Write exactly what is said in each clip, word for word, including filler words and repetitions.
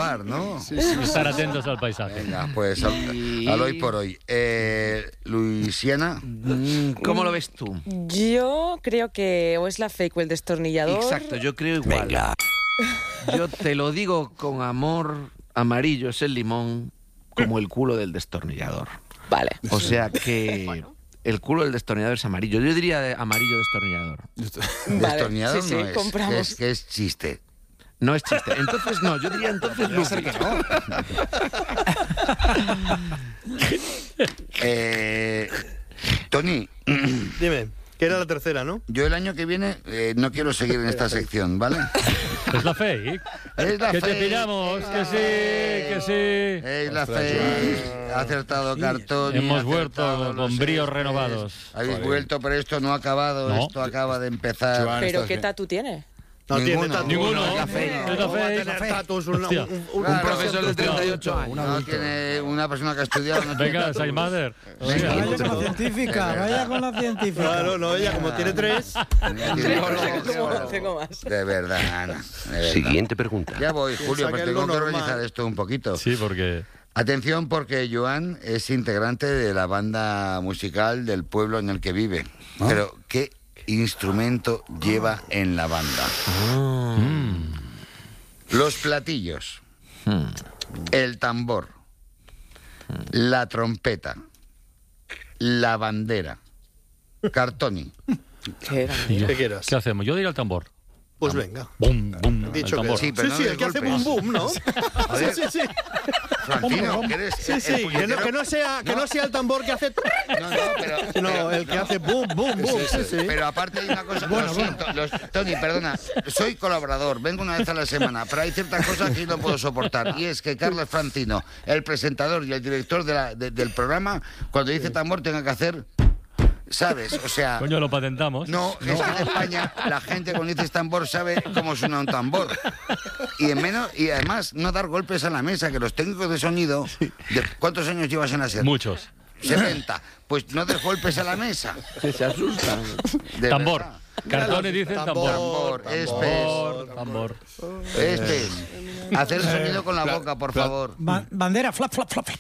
mar, ¿no? Sí, sí, Estar sí, atentos sí. al paisaje. Venga, pues al, Y- al hoy por hoy. Eh, Luisiana. Mm, ¿Cómo lo ves tú? Yo creo que o es la fake o el destornillador. Exacto, yo creo igual. Venga. Yo te lo digo con amor, amarillo es el limón, como el culo del destornillador. Vale. O sea que el culo del destornillador es amarillo. Yo diría de amarillo destornillador. Vale, Destornillador sí, sí, no es, compramos. que es, que es chiste. No es chiste. Entonces no, yo diría entonces Lupi. Eh, Tony, Dime, que era la tercera, ¿no? yo el año que viene eh, no quiero seguir en esta sección, ¿vale? Es la fake. Es la Que te fake. pillamos, que sí, que sí. Es la fe. Ha acertado Cartón. Hemos vuelto con bríos renovados. Habéis Joder. vuelto, pero esto no ha acabado. No. Esto acaba de empezar. Joan, Pero estás ¿qué bien. tatu tiene? No Ninguno. tiene tatu. Ninguno. No, Es la fake. Es la ¿Cómo va a fake. tener tatus un, Hostia. un, un, Claro. Un profesor de treinta y ocho años. No tiene una persona que ha estudiado. No tiene Venga, tatu. Sai Mother. Venga. Vaya con la científica, vaya con la científica. Claro, no, ella como tiene tres. ¿Cómo tengo más? De verdad, Ana. De verdad. Siguiente pregunta. Ya voy, Julio, Piensa pero que es tengo lo que normal. organizar esto un poquito. Sí, porque... Atención, porque Joan es integrante de la banda musical del pueblo en el que vive. Pero, ¿qué instrumento lleva en la banda? Los platillos, el tambor, la trompeta, la bandera. Cartoni. ¿Qué era? ¿Y yo? ¿Qué quieras? ¿Qué hacemos? Yo diría el tambor. Pues venga. Bum, bum, el Dicho que tambor. Sí, pero sí, no sí, des el que hace golpes. boom boom, ¿no? Sí, sí, sí. Francino, que eres Sí, el sí, que no, puñetero. que no sea, que no sea el tambor que hace. No, no, pero... No, pero- el que hace boom boom boom. Sí, sí. Pero aparte hay una cosa, lo siento, los- Tony, perdona, soy colaborador, vengo una vez a la semana, pero hay ciertas cosas que no puedo soportar, y es que Carlos Francino, el presentador y el director de la- de- del programa, cuando dice tambor tenga que hacer, ¿sabes? O sea... Coño, lo patentamos. No, es que en España la gente cuando dices tambor sabe cómo suena un tambor. Y en menos y además no dar golpes a la mesa, que los técnicos de sonido... de- ¿Cuántos años llevas en la SER? Muchos. setenta. Pues no des golpes a la mesa. Que se asustan. De Tambor. verdad. Cartones dicen tambor. Tambor, este Tambor, tambor. es. Este es. Hacer sonido con la boca, por favor. Ba- bandera, flap, flap, flap.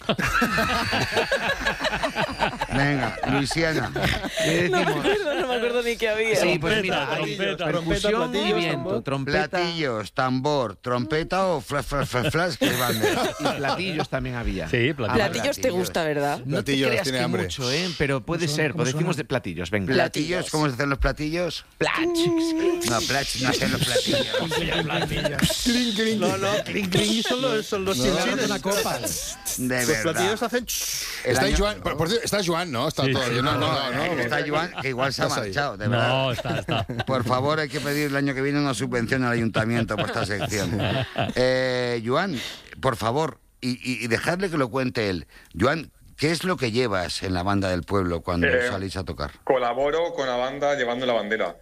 Venga, Luisiana. ¿Qué No me decimos? acuerdo, no me acuerdo ni qué había. Sí, pues Trompeta, mira, hay trompeta. percusión y Platillos, viento, tambor. trompeta Platillos, tambor, trompeta o flash, flash, flash, flash, que es bandera. y platillos también había. Sí, platillos. Platillos te gusta, ¿verdad? No te Platillos, creas tiene que hambre. mucho, ¿eh? Pero puede ser, pues decimos de platillos, venga. Platillos, ¿cómo se hacen los platillos? No, plach, no hacen los platillos. Clink, clink. No, no, clink clink son los, son los chinchines. Una copa. De Los verdad. platillos hacen. El Está año- Joan, por, por cierto, está Joan, ¿no? Está Sí, todo sí. bien. No, no, no. Eh, no. Está Joan, que igual se ha Estás ahí. marchado, de verdad. No, está, está. Por favor, hay que pedir el año que viene una subvención al ayuntamiento por esta sección. Eh, Joan, por favor, y, y, y dejadle que lo cuente él. Joan, ¿qué es lo que llevas en la banda del pueblo cuando Eh, salís a tocar? Colaboro con la banda llevando la bandera.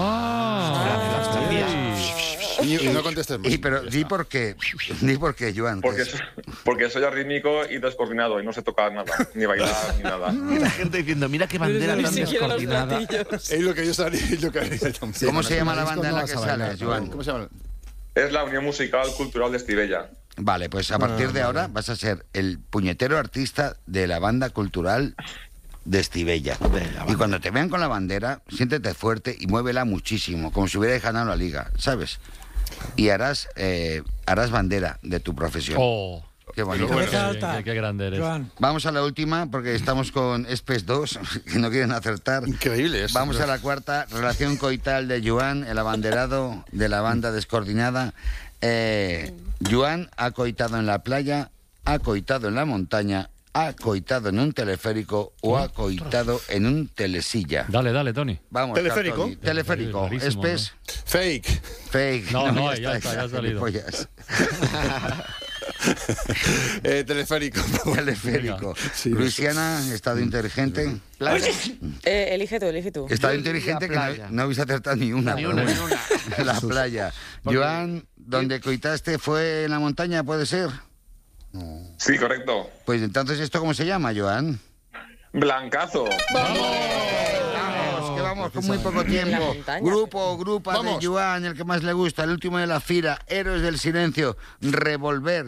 Y, y no contestes más. Y, pero di por qué, di por qué, Joan. Porque, que es- so- porque soy arrítmico y descoordinado y no sé tocar nada, ni bailar, ni nada. Y la gente diciendo, mira qué bandera Ni tan siquiera los descoordinada. platillos. Es lo que yo sabía. es lo que haría también. ¿Cómo se llama la disco banda en no la vas que a bailar, sales, Joan? ¿Cómo se llama? Es la Unión Musical Cultural de Estivella. Vale, pues a partir de ahora vas a ser el puñetero artista de la banda cultural de Estivella. Y cuando te vean con la bandera, siéntete fuerte y muévela muchísimo, como si hubieras ganado la liga, ¿sabes? Y harás, eh, harás bandera de tu profesión. Oh, Qué bonito. bueno, Cabeza qué, alta. qué- qué grande eres. Joan. Vamos a la última, porque estamos con Espes dos, que no quieren acertar. Increíble eso. Vamos a la cuarta, relación coital de Joan, el abanderado de la banda descoordinada. Eh, Joan ha coitado en la playa, ha coitado en la montaña, ha coitado en un teleférico o ha coitado en un telesilla. Dale, dale, Tony. Vamos, Teleférico. Cartoni. Teleférico. Rarísimo, Espes. Fake. Fake. No, no, ya está, ya ha esa, salido. gilipollas. eh, teleférico. Teleférico. Sí, Luisiana, estado inteligente. Eh, elige tú, elige tú. Estado Yo diría inteligente que playa. no, no habéis acertado ni una. Ni pero una, ni bueno. La playa. Joan, donde coitaste fue en la montaña, ¿puede ser? Sí, correcto. Pues entonces, ¿esto cómo se llama, Joan? Blancazo. Vamos, que vamos con muy poco En la tiempo. montaña. Grupo, grupa Vamos. de Joan, el que más le gusta, el último de la fila, Héroes del Silencio, Revolver.